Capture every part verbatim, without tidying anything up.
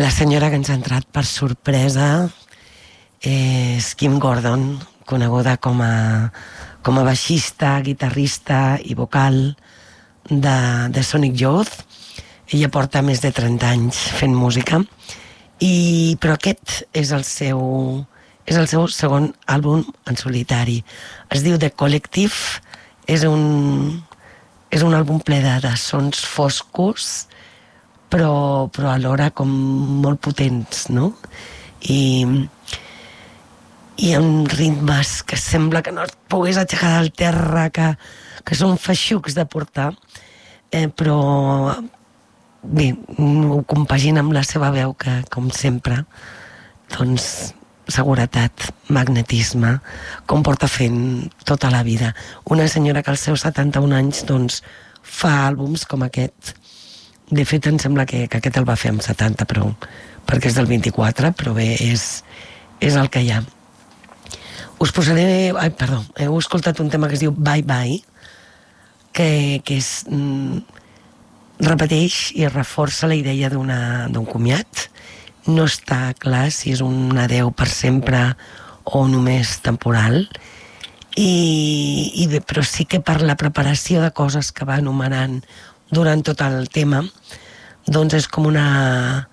La senyora que ens ha entrat per sorpresa és Kim Gordon, coneguda com a, com a baixista, guitarrista i vocal de, de Sonic Youth. Ella porta més de trenta anys fent música, i, però aquest és el seu, és el seu segon àlbum en solitari. Es diu The Collective, és un, és un àlbum ple de, de sons foscos, però, però alhora com molt potents, no? I, i amb ritmes que sembla que no es pogués aixecar del terra, que, que són feixucs de portar, eh, però bé, ho compagina amb la seva veu, que com sempre, doncs seguretat, magnetisme, com porta fent tota la vida. Una senyora que als seus setanta-un anys doncs fa àlbums com aquest. De fet, em sembla que, que aquest el va fer amb setanta, però, perquè és del vint-i-quatre, però bé, és, és el que hi ha. Us posaré... Ai, perdó, heu escoltat un tema que es diu Bye Bye, que, que és, mm, repeteix i reforça la idea d'un comiat. No està clar si és un adeu per sempre o només temporal, i, i bé, però sí que per la preparació de coses que va enumerant durant tot el tema, doncs és com una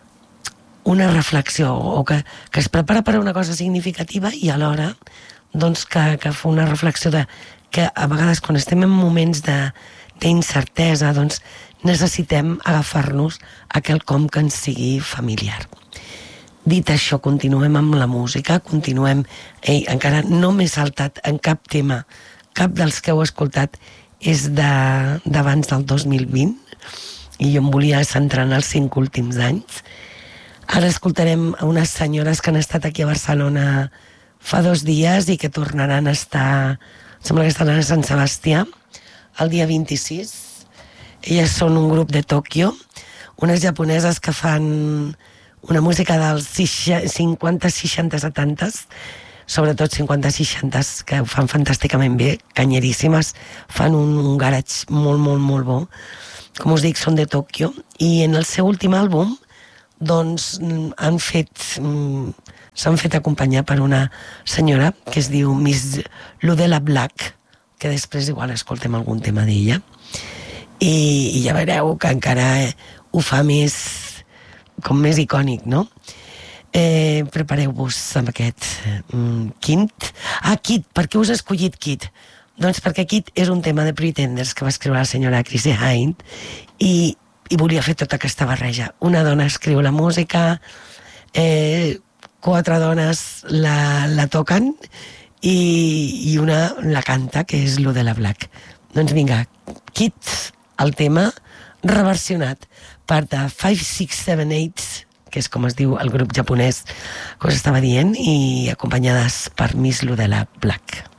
una reflexió, o que, que es prepara per a una cosa significativa i alhora doncs que, que fa una reflexió de que a vegades quan estem en moments d'incertesa doncs necessitem agafar-nos a quelcom que ens sigui familiar. Dit això, continuem amb la música, continuem... Ei, encara no m'he saltat en cap tema, cap dels que heu escoltat és d'abans del dos mil vint, i jo em volia centrar en els cinc últims anys. Ara escoltarem unes senyores que han estat aquí a Barcelona fa dos dies i que tornaran a estar, sembla que estaran a Sant Sebastià el dia vint-i-sis. Elles són un grup de Tòquio, unes japoneses que fan una música dels cinquanta, seixanta, setanta, sobretot cinquanta seixanta, que ho fan fantàsticament bé, canyeríssimes, fan un, un garage molt, molt, molt bo. Com us dic, són de Tòquio, i en el seu últim àlbum doncs han fet s'han fet acompanyar per una senyora que es diu Miss Ludella Black, que després igual escoltem algun tema d'ella, i, i ja veureu que encara ho fa més com més icònic, no? Eh, prepareu-vos amb aquest mm, Kid. Ah, Kid, per què us he escollit Kid? Doncs perquè Kid és un tema de Pretenders que va escriure la senyora Chrissie Hynde, i, i volia fer tota aquesta barreja. Una dona escriu la música, eh, quatre dones la, la toquen i, i una la canta, que és Ludella Black. Doncs vinga, Kid, el tema reversionat per The five six seven eight, que és com es diu el grup japonès que us estava dient, i acompanyades per Miss Ludella Black.